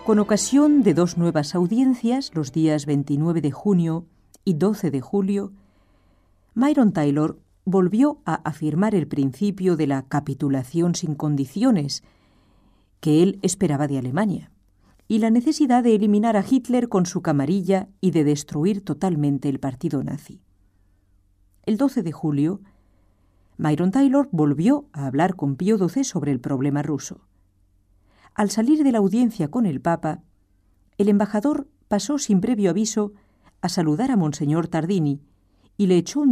Con ocasión de dos nuevas audiencias, los días 29 de junio y 12 de julio, Myron Taylor volvió a afirmar el principio de la capitulación sin condiciones que él esperaba de Alemania y la necesidad de eliminar a Hitler con su camarilla y de destruir totalmente el partido nazi. El 12 de julio, Myron Taylor volvió a hablar con Pío XII sobre el problema ruso. Al salir de la audiencia con el Papa, el embajador pasó sin previo aviso a saludar a Monseñor Tardini y le echó un